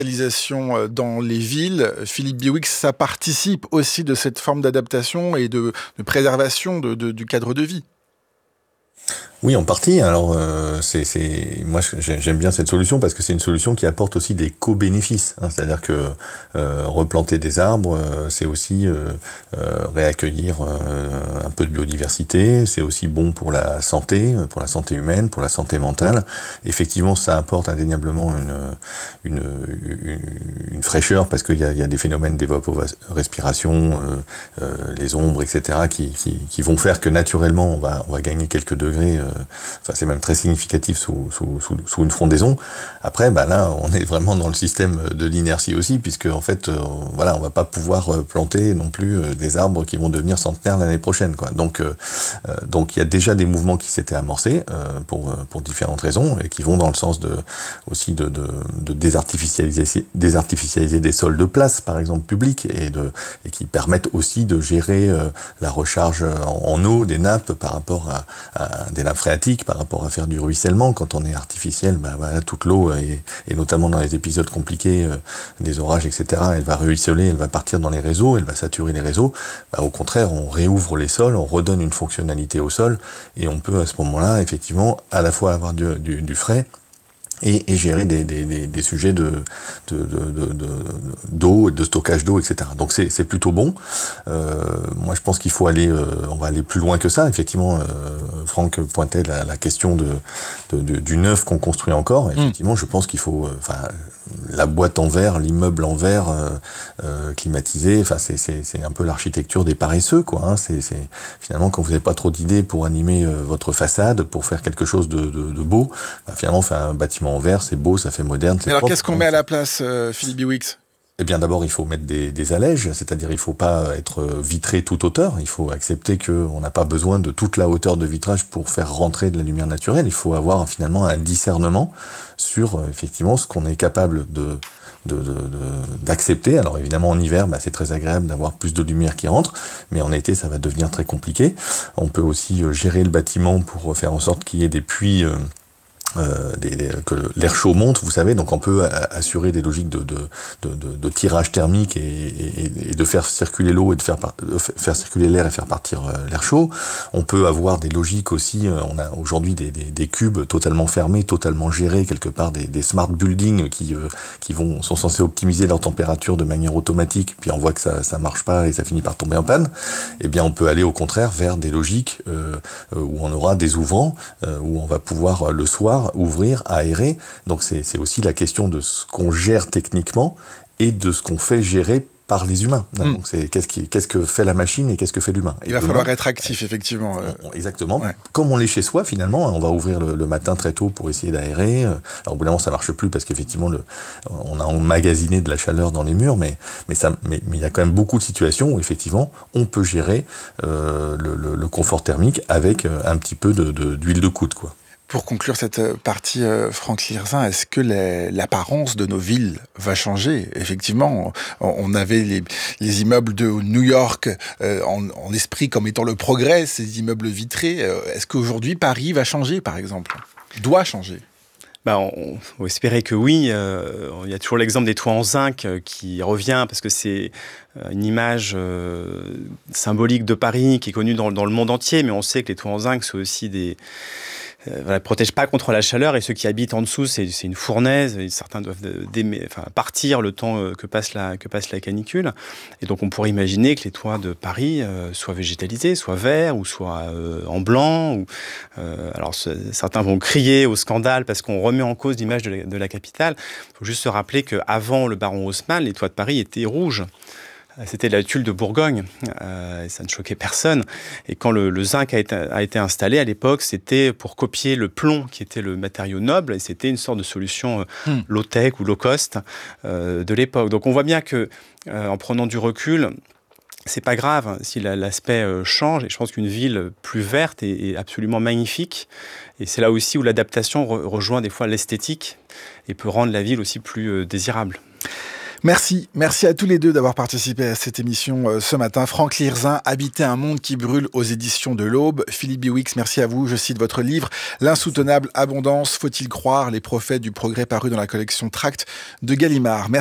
Dans les villes, Philippe Biwix, ça participe aussi de cette forme d'adaptation et de préservation du cadre de vie. Oui, en partie. Alors, moi, j'aime bien cette solution parce que c'est une solution qui apporte aussi des co-bénéfices. C'est-à-dire que replanter des arbres, c'est aussi réaccueillir un peu de biodiversité. C'est aussi bon pour la santé humaine, pour la santé mentale. Effectivement, ça apporte indéniablement une fraîcheur parce qu'il y a des phénomènes d'évaporespiration, les ombres, etc., qui vont faire que naturellement, on va gagner quelques degrés. C'est même très significatif sous une frondaison. Après, là, on est vraiment dans le système de l'inertie aussi, puisque en fait, on va pas pouvoir planter non plus des arbres qui vont devenir centenaires l'année prochaine, quoi. Donc, il y a déjà des mouvements qui s'étaient amorcés pour différentes raisons et qui vont dans le sens de désartificialiser des sols de place, par exemple publics, et qui permettent aussi de gérer la recharge en eau des nappes par rapport à des nappes phréatiques, par rapport à faire du ruissellement. Quand on est artificiel, toute l'eau, et notamment dans les épisodes compliqués des orages, etc., elle va ruisseler, elle va partir dans les réseaux, elle va saturer les réseaux. Au contraire, on réouvre les sols, on redonne une fonctionnalité au sol, et on peut à ce moment-là, effectivement, à la fois avoir du frais, et gérer des sujets d'eau et de stockage d'eau, etc. Donc c'est plutôt bon. Moi je pense qu'il faut on va aller plus loin que ça. Effectivement, Franck pointait la question du neuf qu'on construit encore. Effectivement, je pense qu'il faut, la boîte en verre, l'immeuble en verre climatisé, c'est un peu l'architecture des paresseux, quoi. C'est finalement quand vous n'avez pas trop d'idées pour animer votre façade, pour faire quelque chose de beau, finalement faire un bâtiment en verre, c'est beau, ça fait moderne. Mais alors qu'est-ce qu'on met à la place, Philippe Biwix ? Eh bien, d'abord, il faut mettre des allèges, c'est-à-dire il faut pas être vitré toute hauteur. Il faut accepter qu'on n'a pas besoin de toute la hauteur de vitrage pour faire rentrer de la lumière naturelle. Il faut avoir finalement un discernement sur effectivement ce qu'on est capable d'accepter. Alors évidemment en hiver, c'est très agréable d'avoir plus de lumière qui rentre, mais en été ça va devenir très compliqué. On peut aussi gérer le bâtiment pour faire en sorte qu'il y ait des puits. Que l'air chaud monte, vous savez, donc on peut assurer des logiques de tirage thermique et de faire circuler l'eau et de faire circuler l'air et faire partir l'air chaud. On peut avoir des logiques aussi, on a aujourd'hui des cubes totalement fermés, totalement gérés, quelque part des smart buildings qui sont censés optimiser leur température de manière automatique, puis on voit que ça marche pas et ça finit par tomber en panne. Eh bien on peut aller au contraire vers des logiques où on aura des ouvrants, où on va pouvoir le soir ouvrir, aérer. Donc c'est aussi la question de ce qu'on gère techniquement et de ce qu'on fait gérer par les humains. Donc c'est qu'est-ce que fait la machine et qu'est-ce que fait l'humain. Il va falloir être actif, effectivement. Exactement. Ouais. Comme on l'est chez soi, finalement, on va ouvrir le matin très tôt pour essayer d'aérer. Alors au bout d'un moment, ça marche plus parce qu'effectivement, on a emmagasiné de la chaleur dans les murs, mais il y a quand même beaucoup de situations où effectivement, on peut gérer le confort thermique avec un petit peu d'huile de coude, quoi. Pour conclure cette partie, Franck Lirzin, est-ce que l'apparence de nos villes va changer ? Effectivement, on avait les immeubles de New York en esprit comme étant le progrès, ces immeubles vitrés. Est-ce qu'aujourd'hui, Paris va changer, par exemple ? Doit changer ? On va espérer que oui. Il y a toujours l'exemple des toits en zinc qui revient parce que c'est une image symbolique de Paris qui est connue dans le monde entier, mais on sait que les toits en zinc sont aussi protègent pas contre la chaleur et ceux qui habitent en dessous, c'est une fournaise. Et certains doivent partir le temps que passe la canicule. Et donc on pourrait imaginer que les toits de Paris soient végétalisés, soient verts ou soient en blanc. Alors certains vont crier au scandale parce qu'on remet en cause l'image de la capitale. Il faut juste se rappeler qu'avant le baron Haussmann, les toits de Paris étaient rouges. C'était la tuile de Bourgogne, et ça ne choquait personne. Et quand le zinc a été installé à l'époque, c'était pour copier le plomb, qui était le matériau noble, et c'était une sorte de solution low-tech ou low-cost de l'époque. Donc on voit bien que, en prenant du recul, c'est pas grave si l'aspect change. Et je pense qu'une ville plus verte est absolument magnifique. Et c'est là aussi où l'adaptation rejoint des fois l'esthétique et peut rendre la ville aussi plus désirable. Merci à tous les deux d'avoir participé à cette émission ce matin. Franck Lirzin, Habiter un monde qui brûle aux éditions de l'Aube. Philippe Biwix, merci à vous. Je cite votre livre L'insoutenable abondance, faut-il croire les prophètes du progrès paru dans la collection Tracts de Gallimard.